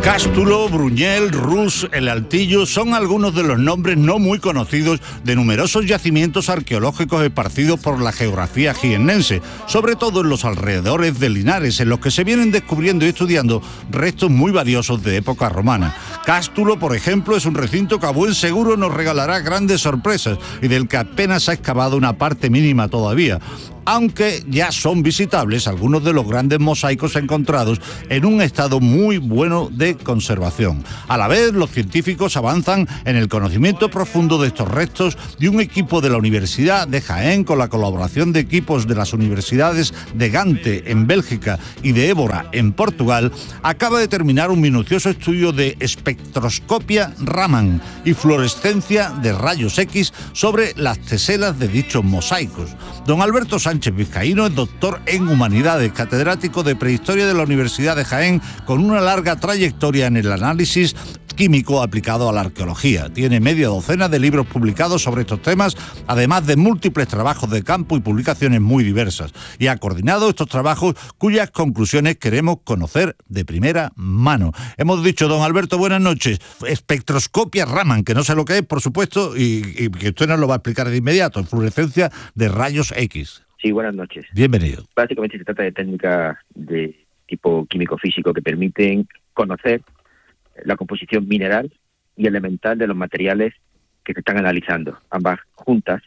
Cástulo, Bruñel, Rus, El Altillo son algunos de los nombres no muy conocidos de numerosos yacimientos arqueológicos esparcidos por la geografía jiennense, sobre todo en los alrededores de Linares, en los que se vienen descubriendo y estudiando restos muy valiosos de época romana. Cástulo, por ejemplo, es un recinto que a buen seguro nos regalará grandes sorpresas y del que apenas ha excavado una parte mínima todavía, aunque ya son visitables algunos de los grandes mosaicos encontrados en un estado muy bueno de conservación. A la vez, los científicos avanzan en el conocimiento profundo de estos restos y un equipo de la Universidad de Jaén, con la colaboración de equipos de las universidades de Gante en Bélgica y de Évora en Portugal, acaba de terminar un minucioso estudio de espectroscopia Raman y fluorescencia de rayos X sobre las teselas de dichos mosaicos. Don Alberto Sánchez Vizcaíno es doctor en Humanidades, catedrático de Prehistoria de la Universidad de Jaén, con una larga trayectoria en el análisis químico aplicado a la arqueología. Tiene media docena de libros publicados sobre estos temas, además de múltiples trabajos de campo y publicaciones muy diversas. Y ha coordinado estos trabajos cuyas conclusiones queremos conocer de primera mano. Hemos dicho, don Alberto, buenas noches. Espectroscopia Raman, que no sé lo que es, por supuesto, y que usted nos lo va a explicar de inmediato. Fluorescencia de rayos X. Sí, buenas noches. Bienvenido. Básicamente se trata de técnicas de tipo químico-físico que permiten conocer la composición mineral y elemental de los materiales que se están analizando. Ambas juntas,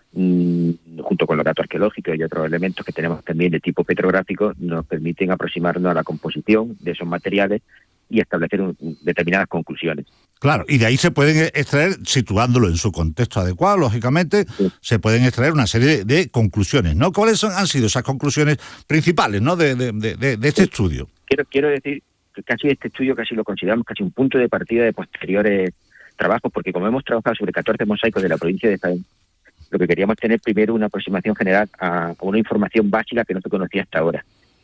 junto con los datos arqueológicos y otros elementos que tenemos también de tipo petrográfico, nos permiten aproximarnos a la composición de esos materiales y establecer determinadas conclusiones. Claro, y de ahí se pueden extraer, situándolo en su contexto adecuado, lógicamente, sí, se pueden extraer una serie de conclusiones, ¿no? ¿Cuáles han sido esas conclusiones principales, ¿no?, de este estudio? Quiero decir que casi este estudio casi lo consideramos casi un punto de partida de posteriores trabajos, porque como hemos trabajado sobre 14 mosaicos de la provincia de Jaén, lo que queríamos tener primero una aproximación general a una información básica que no se conocía hasta ahora.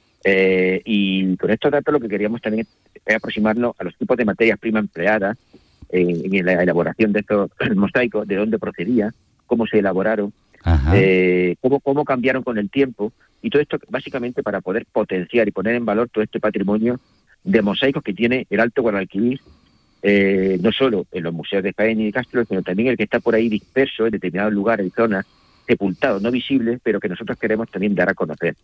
Y con estos datos lo que queríamos también es aproximarnos a los tipos de materias primas empleadas en la elaboración de estos mosaicos, de dónde procedía, cómo se elaboraron, cómo cambiaron con el tiempo, y todo esto básicamente para poder potenciar y poner en valor todo este patrimonio de mosaicos que tiene el Alto Guadalquivir, no solo en los museos de Jaén y de Castro, sino también el que está por ahí disperso en determinados lugares, en zonas sepultados, no visibles, pero que nosotros queremos también dar a conocer.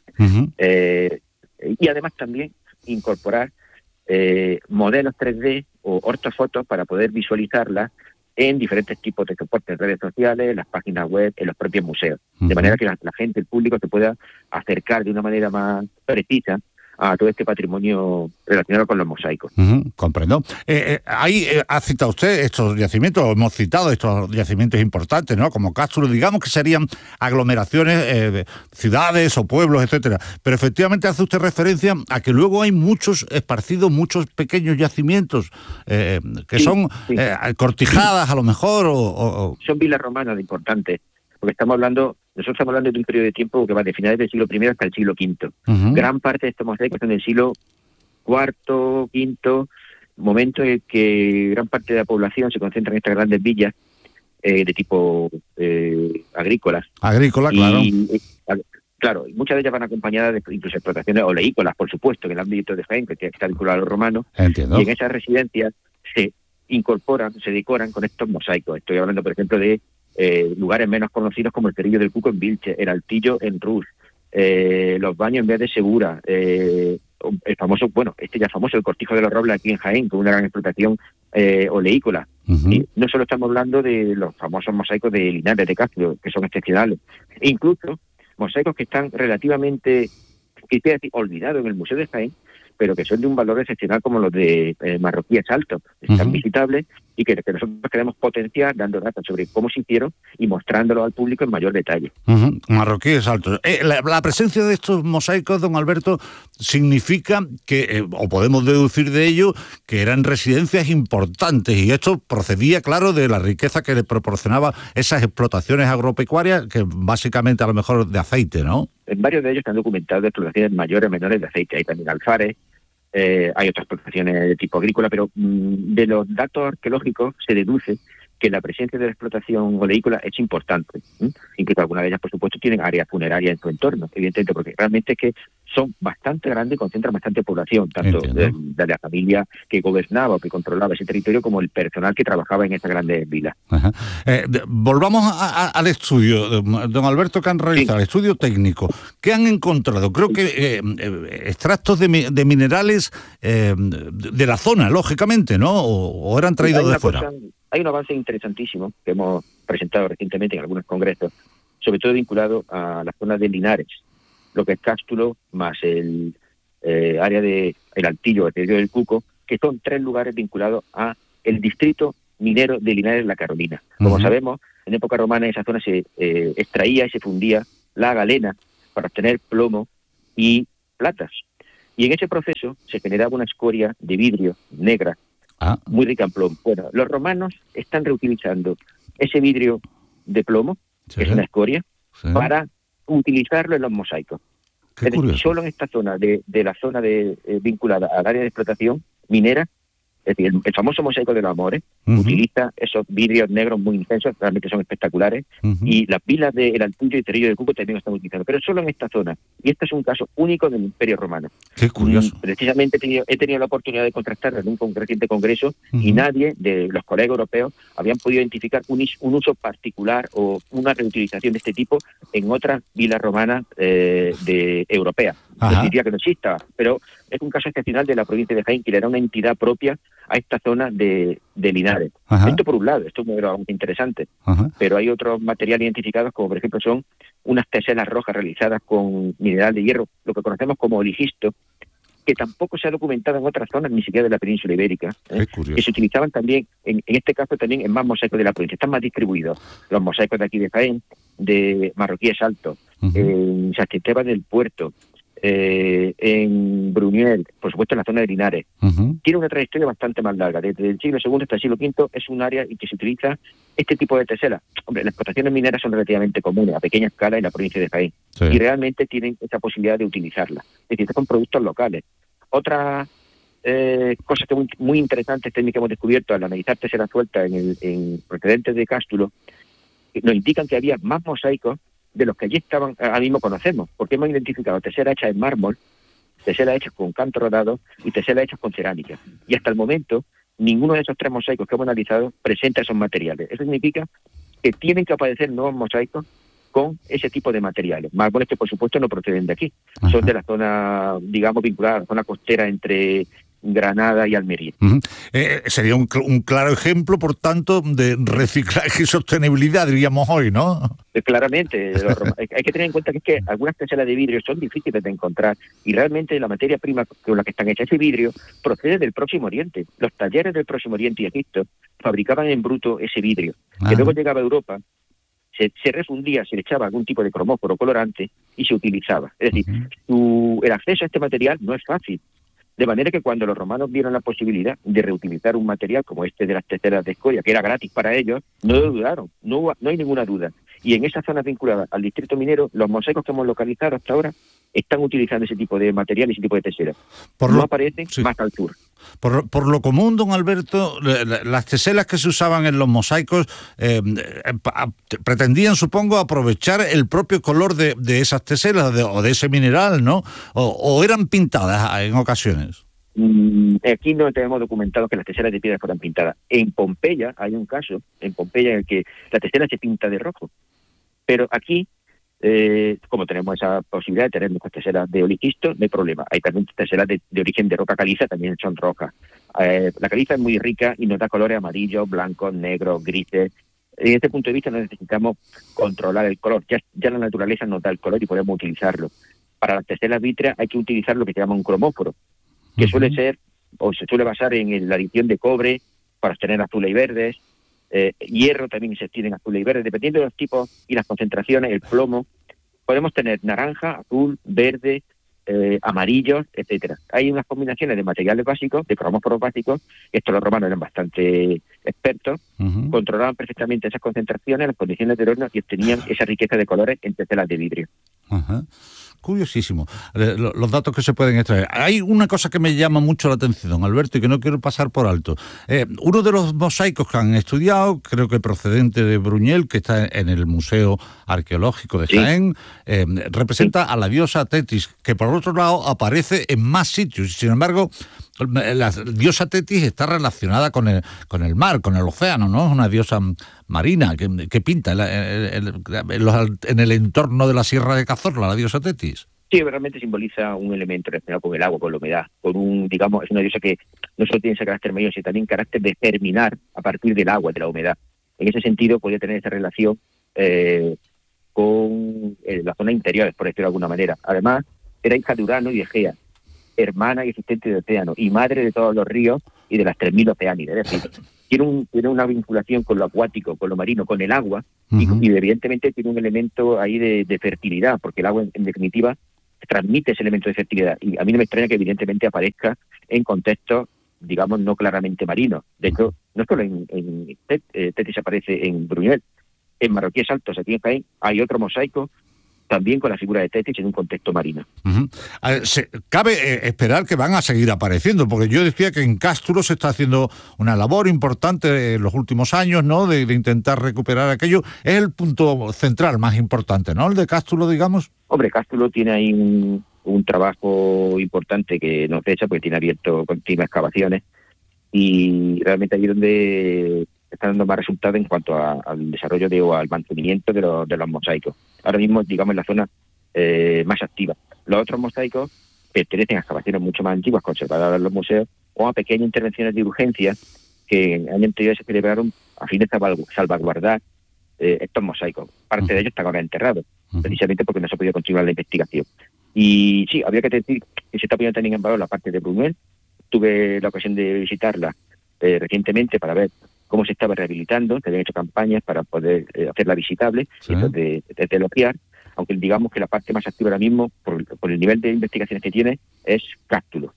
Y además también incorporar modelos 3D o ortofotos para poder visualizarlas en diferentes tipos de soportes, redes sociales, las páginas web, en los propios museos. De manera que la gente, el público, se pueda acercar de una manera más precisa a todo este patrimonio relacionado con los mosaicos. Comprendo. Ahí ha citado usted estos yacimientos, hemos citado estos yacimientos importantes, ¿no?, como Cástulo, digamos que serían aglomeraciones, ciudades o pueblos, etcétera. Pero efectivamente hace usted referencia a que luego hay muchos esparcidos, muchos pequeños yacimientos que son cortijadas a lo mejor o... Son vilas romanas importantes, porque nosotros estamos hablando de un periodo de tiempo que va de finales del siglo I hasta el siglo V. Gran parte de estos mosaicos son del siglo IV, V, momento en el que gran parte de la población se concentra en estas grandes villas de tipo agrícolas. Agrícola, claro. Claro, muchas de ellas van acompañadas de incluso explotaciones oleícolas, por supuesto, en el ámbito de Jaén, que está vinculado a lo romano. Entiendo. Y en esas residencias se decoran con estos mosaicos. Estoy hablando, por ejemplo, de lugares menos conocidos como el Cerrillo del Cuco en Vilche, el Altillo en Rus, los Baños en vez de Segura, el famoso, el Cortijo de los Robles aquí en Jaén, con una gran explotación oleícola. Y no solo estamos hablando de los famosos mosaicos de Linares, de Castro, que son excepcionales, e incluso mosaicos que están relativamente, olvidados en el Museo de Jaén, pero que son de un valor excepcional, como los de Marroquíes Altos. Están visitables y que nosotros queremos potenciar dando datos sobre cómo se hicieron y mostrándolo al público en mayor detalle. Marroquíes Altos. La presencia de estos mosaicos, don Alberto, significa que, o podemos deducir de ello, que eran residencias importantes, y esto procedía, claro, de la riqueza que le proporcionaba esas explotaciones agropecuarias, que básicamente a lo mejor de aceite, ¿no? En varios de ellos están documentados de explotaciones mayores o menores de aceite. Hay también alfares, hay otras explotaciones de tipo agrícola, pero de los datos arqueológicos se deduce que la presencia de la explotación oleícola es importante. Incluso algunas de ellas, por supuesto, tienen áreas funerarias en su entorno, evidentemente, porque realmente es que son bastante grandes y concentran bastante población, tanto de la familia que gobernaba o que controlaba ese territorio como el personal que trabajaba en esas grandes vilas. Volvamos al estudio, don Alberto, que han realizado, el estudio técnico. ¿Qué han encontrado? Creo que extractos de minerales de la zona, lógicamente, ¿no? ¿O eran traídos de fuera? Hay un avance interesantísimo que hemos presentado recientemente en algunos congresos, sobre todo vinculado a la zona de Linares, lo que es Cástulo, más el área de El Altillo, el territorio del Cuco, que son 3 lugares vinculados a el distrito minero de Linares, La Carolina. Como sabemos, en época romana en esa zona se extraía y se fundía la galena para obtener plomo y platas. Y en ese proceso se generaba una escoria de vidrio negra, muy rica en plomo. Bueno, los romanos están reutilizando ese vidrio de plomo, que es una escoria, para utilizarlo en los mosaicos. Es decir, solo en esta zona vinculada al área de explotación minera, es decir, el famoso mosaico de los Amores utiliza esos vidrios negros muy intensos, realmente son espectaculares, y las vilas de El Altillo y Terrillo del Cuco también lo están utilizando, pero solo en esta zona. Y este es un caso único del Imperio Romano. Qué curioso. Precisamente he tenido la oportunidad de contrastarlo en un reciente congreso y nadie de los colegas europeos habían podido identificar un uso particular o una reutilización de este tipo en otras vilas romanas europeas. No diría que no exista, pero es un caso excepcional de la provincia de Jaén, que le da una entidad propia a esta zona de Linares. Esto por un lado, esto es muy interesante, pero hay otros materiales identificados, como por ejemplo son unas teselas rojas realizadas con mineral de hierro, lo que conocemos como oligisto, que tampoco se ha documentado en otras zonas, ni siquiera de la península ibérica, que se utilizaban también, en este caso también en más mosaicos de la provincia, están más distribuidos. Los mosaicos de aquí de Jaén, de Marroquíes Altos, en San Esteban del Puerto, en Bruñuel, por supuesto en la zona de Linares. Tiene una trayectoria bastante más larga. Desde el siglo II hasta el siglo V es un área en que se utiliza este tipo de teselas. Hombre, las explotaciones mineras son relativamente comunes, a pequeña escala en la provincia de Jaén, y realmente tienen esa posibilidad de utilizarla. Es decir, son productos locales. Otra cosa que muy interesante técnica que hemos descubierto al analizar teselas sueltas en procedentes de Cástulo, nos indican que había más mosaicos de los que allí estaban, ahora mismo conocemos, porque hemos identificado teselas hechas en mármol, teselas hechas con canto rodado y teselas hechas con cerámica. Y hasta el momento, ninguno de esos 3 mosaicos que hemos analizado presenta esos materiales. Eso significa que tienen que aparecer nuevos mosaicos con ese tipo de materiales. Mármoles que, por supuesto, no proceden de aquí. Son de la zona, digamos, vinculada a la zona costera entre Granada y Almería. Sería un claro ejemplo, por tanto, de reciclaje y sostenibilidad, diríamos hoy, ¿no? Claramente. Hay que tener en cuenta que es que algunas teselas de vidrio son difíciles de encontrar y realmente la materia prima con la que están hechas ese vidrio procede del Próximo Oriente. Los talleres del Próximo Oriente y Egipto fabricaban en bruto ese vidrio, que luego llegaba a Europa, se refundía, se le echaba algún tipo de cromóforo colorante y se utilizaba. Es decir, el acceso a este material no es fácil. De manera que cuando los romanos vieron la posibilidad de reutilizar un material como este de las teselas de escoria, que era gratis para ellos, no lo dudaron, no hay ninguna duda. Y en esas zonas vinculadas al distrito minero, los mosaicos que hemos localizado hasta ahora están utilizando ese tipo de material y ese tipo de teselas. No aparecen más al sur. Por lo común, don Alberto, las teselas que se usaban en los mosaicos pretendían, supongo, aprovechar el propio color de esas teselas o de ese mineral, ¿no? O eran pintadas en ocasiones. Aquí no tenemos documentado que las teselas de piedra fueran pintadas. En Pompeya hay un caso, en el que la tesela se pinta de rojo. Pero aquí, como tenemos esa posibilidad de tener nuestras teselas de oligisto, no hay problema. Hay también teselas de origen de roca caliza, también son rojas. La caliza es muy rica y nos da colores amarillos, blancos, negros, grises. Desde este punto de vista no necesitamos controlar el color. Ya la naturaleza nos da el color y podemos utilizarlo. Para las teselas vítreas hay que utilizar lo que se llama un cromóforo, que suele ser, o se suele basar en la adición de cobre para obtener azules y verdes. Hierro también se obtiene en azules y verdes, dependiendo de los tipos y las concentraciones. El plomo, podemos tener naranja, azul, verde, amarillos, etcétera. Hay unas combinaciones de materiales básicos, de cromóforos básicos. Estos los romanos eran bastante expertos, controlaban perfectamente esas concentraciones, las condiciones del horno y obtenían esa riqueza de colores en teselas de vidrio. Curiosísimo, los datos que se pueden extraer. Hay una cosa que me llama mucho la atención, don Alberto, y que no quiero pasar por alto. Uno de los mosaicos que han estudiado, creo que procedente de Bruñel, que está en el Museo Arqueológico de Jaén, representa a la diosa Tetis, que por otro lado aparece en más sitios. Sin embargo, la diosa Tetis está relacionada con el mar, con el océano, ¿no? Es una diosa marina que pinta en el entorno de la Sierra de Cazorla, la diosa Tetis. Sí, realmente simboliza un elemento relacionado con el agua, con la humedad, es una diosa que no solo tiene ese carácter marino, sino también carácter de germinar a partir del agua, de la humedad. En ese sentido, podría tener esa relación con las zonas interiores, por decirlo de alguna manera. Además, era hija de Urano y de Egea, hermana y asistente de Océano, y madre de todos los ríos y de las 3.000 oceánidas. Es decir, tiene una vinculación con lo acuático, con lo marino, con el agua, y evidentemente tiene un elemento ahí de fertilidad, porque el agua, en definitiva, transmite ese elemento de fertilidad. Y a mí no me extraña que evidentemente aparezca en contextos, digamos, no claramente marinos. De hecho, no solo en Tetis aparece en Bruñel, en Marroquíes Altos, aquí en Jaén, hay otro mosaico también con la figura de Tetis en un contexto marino. Cabe esperar que van a seguir apareciendo, porque yo decía que en Cástulo se está haciendo una labor importante en los últimos años, ¿no?, de intentar recuperar aquello. Es el punto central más importante, ¿no?, el de Cástulo, digamos. Hombre, Cástulo tiene ahí un trabajo importante que no cesa, porque tiene abierto continuas excavaciones, y realmente ahí es donde está dando más resultados en cuanto al desarrollo o al mantenimiento de los mosaicos. Ahora mismo, digamos, en la zona más activa. Los otros mosaicos pertenecen a excavaciones mucho más antiguas, conservadas en los museos, o a pequeñas intervenciones de urgencia que en años anteriores se celebraron a fin de salvaguardar estos mosaicos. Parte de ellos están ahora enterrados, precisamente porque no se ha podido continuar la investigación. Y sí, habría que decir que se está poniendo también en valor la parte de Bruñel. Tuve la ocasión de visitarla recientemente para ver cómo se estaba rehabilitando. Se habían hecho campañas para poder hacerla visitable, sí, de elogiar, aunque digamos que la parte más activa ahora mismo, por el nivel de investigaciones que tiene, es Cástulo.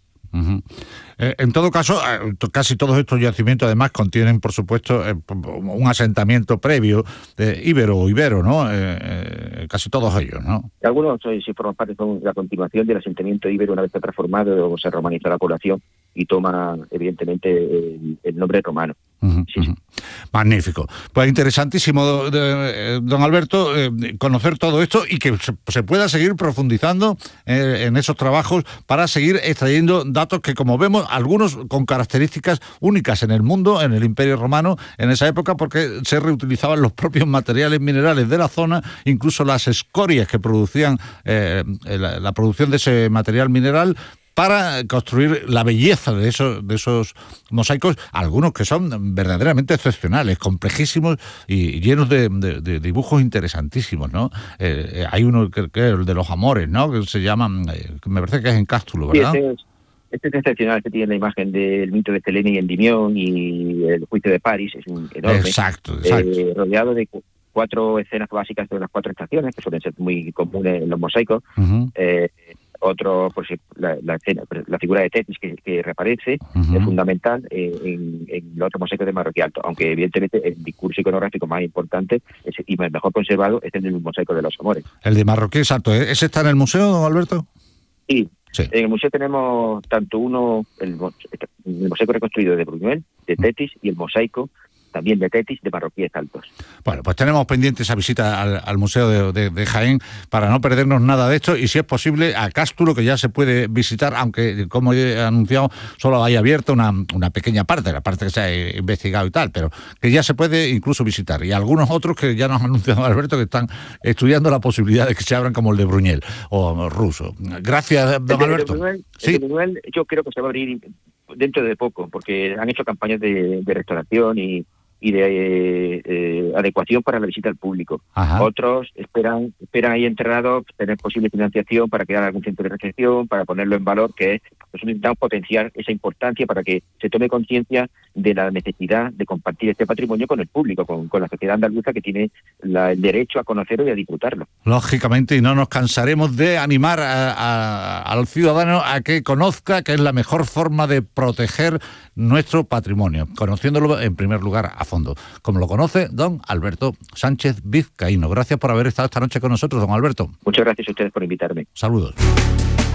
En todo caso, casi todos estos yacimientos además contienen, por supuesto, un asentamiento previo ibero, ¿no? Casi todos ellos, ¿no? Algunos sí forman parte, son la continuación del asentamiento ibero una vez transformado, o se romaniza la población y toma, evidentemente, el nombre romano. Sí. Magnífico. Pues interesantísimo, don Alberto, conocer todo esto y que se pueda seguir profundizando en esos trabajos para seguir extrayendo datos que, como vemos, algunos con características únicas en el mundo, en el Imperio Romano, en esa época, porque se reutilizaban los propios materiales minerales de la zona, incluso las escorias que producían la producción de ese material mineral, para construir la belleza de esos mosaicos, algunos que son verdaderamente excepcionales, complejísimos y llenos de dibujos interesantísimos, ¿no? Hay uno que es el de los amores, ¿no?, que se llaman, me parece que es en Cástulo, ¿verdad? Sí, este es excepcional, este tiene la imagen del mito de Selene y Endymión y el juicio de París, es un enorme. Exacto. Rodeado de 4 escenas básicas de las 4 estaciones, que suelen ser muy comunes en los mosaicos. Otro, pues la figura de Tetis que reaparece, es fundamental en los otros mosaicos de Marroquíes Altos, aunque evidentemente el discurso iconográfico más importante y mejor conservado es el del mosaico de los amores. El de Marroquíes Altos, ¿ese está en el museo, don Alberto? Sí. En el museo tenemos tanto el mosaico reconstruido de Bruñel, de Tetis, y el mosaico también de Tetis, de Marroquíes Altos. Bueno, pues tenemos pendiente esa visita al Museo de Jaén para no perdernos nada de esto, y si es posible a Cástulo, que ya se puede visitar, aunque, como he anunciado, solo hay abierta una pequeña parte, la parte que se ha investigado y tal, pero que ya se puede incluso visitar, y algunos otros que ya nos ha anunciado Alberto que están estudiando la posibilidad de que se abran, como el de Bruñel o Ruso. Gracias, don Alberto. El de Bruñel, yo creo que se va a abrir dentro de poco, porque han hecho campañas de restauración y de adecuación para la visita al público. Otros esperan ahí enterrados tener posible financiación para crear algún centro de recepción, para ponerlo en valor, que es, nosotros intentamos potenciar esa importancia para que se tome conciencia de la necesidad de compartir este patrimonio con el público, con la sociedad andaluza, que tiene el derecho a conocerlo y a disfrutarlo. Lógicamente, y no nos cansaremos de animar al ciudadano a que conozca que es la mejor forma de proteger nuestro patrimonio, conociéndolo en primer lugar a fondo. fondo, como lo conoce don Alberto Sánchez Vizcaíno. Gracias por haber estado esta noche con nosotros, don Alberto. Muchas gracias a ustedes por invitarme. Saludos.